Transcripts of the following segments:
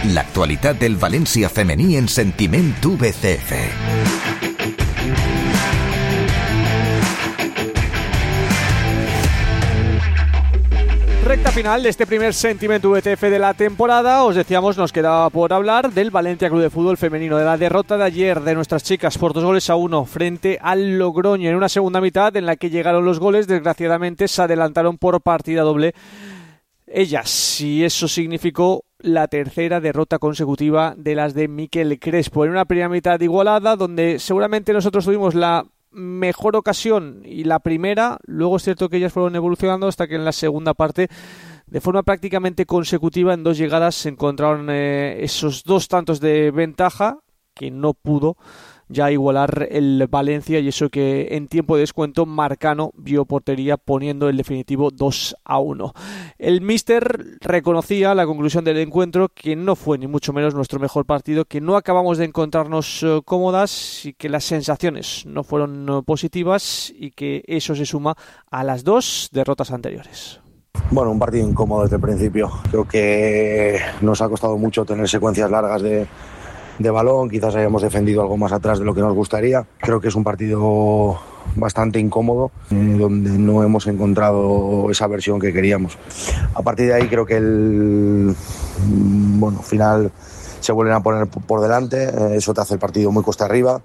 L'actualitat del València femení en Sentiment VCF. Recta final de este primer Sentiment VTF de la temporada. Os decíamos, nos quedaba por hablar del Valencia Club de Fútbol Femenino, de la derrota de ayer de nuestras chicas por 2-1 frente al Logroño en una segunda mitad en la que llegaron los goles. Desgraciadamente se adelantaron por partida doble ellas, y eso significó la tercera derrota consecutiva de las de Miquel Crespo en una primera mitad igualada, donde seguramente nosotros tuvimos la mejor ocasión y la primera. Luego es cierto que ellas fueron evolucionando hasta que en la segunda parte, de forma prácticamente consecutiva, en dos llegadas se encontraron esos dos tantos de ventaja que no pudo ya igualar el Valencia, y eso que en tiempo de descuento Marcano vio portería poniendo el definitivo 2-1. El míster reconocía a la conclusión del encuentro que no fue ni mucho menos nuestro mejor partido, que no acabamos de encontrarnos cómodas y que las sensaciones no fueron positivas, y que eso se suma a las dos derrotas anteriores. Bueno, un partido incómodo desde el principio. Creo que nos ha costado mucho tener secuencias largas de balón, quizás hayamos defendido algo más atrás de lo que nos gustaría. Creo que es un partido bastante incómodo, donde no hemos encontrado esa versión que queríamos. A partir de ahí creo que el final se vuelven a poner por delante, eso te hace el partido muy cuesta arriba,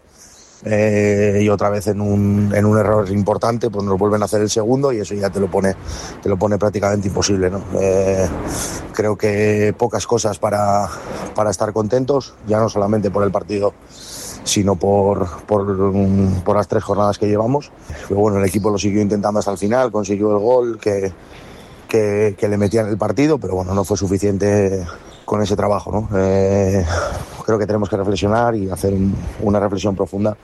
y otra vez en un error importante pues nos vuelven a hacer el segundo, y eso ya te lo pone prácticamente imposible, ¿no? Creo que pocas cosas para estar contentos, ya no solamente por el partido, sino por las 3 jornadas que llevamos. Pero bueno, el equipo lo siguió intentando hasta el final, consiguió el gol que le metían el partido, pero bueno, no fue suficiente con ese trabajo, ¿no? Creo que tenemos que reflexionar y hacer una reflexión profunda,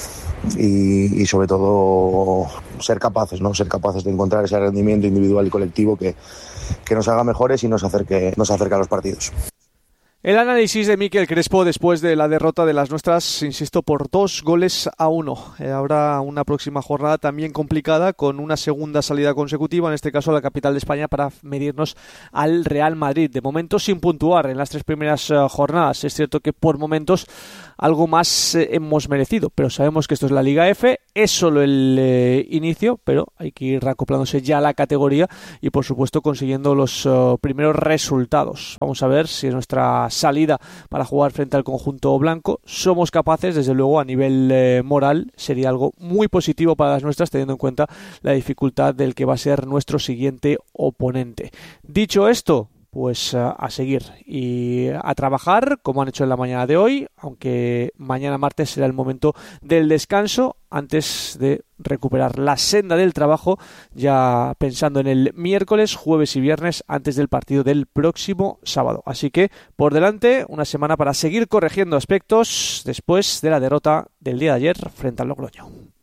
y sobre todo ser capaces de encontrar ese rendimiento individual y colectivo que nos haga mejores y nos acerque a los partidos. El análisis de Miquel Crespo después de la derrota de las nuestras, insisto, por 2-1. Habrá una próxima jornada también complicada, con una segunda salida consecutiva, en este caso a la capital de España, para medirnos al Real Madrid. De momento sin puntuar en las 3 primeras jornadas. Es cierto que por momentos algo más hemos merecido, pero sabemos que esto es la Liga F, es solo el inicio, pero hay que ir acoplándose ya a la categoría y por supuesto consiguiendo los primeros resultados. Vamos a ver si en nuestra salida para jugar frente al conjunto blanco somos capaces. Desde luego, a nivel moral sería algo muy positivo para las nuestras, teniendo en cuenta la dificultad del que va a ser nuestro siguiente oponente. Dicho esto, pues a seguir y a trabajar como han hecho en la mañana de hoy, aunque mañana martes será el momento del descanso antes de recuperar la senda del trabajo, ya pensando en el miércoles, jueves y viernes antes del partido del próximo sábado. Así que por delante una semana para seguir corrigiendo aspectos después de la derrota del día de ayer frente al Logroño.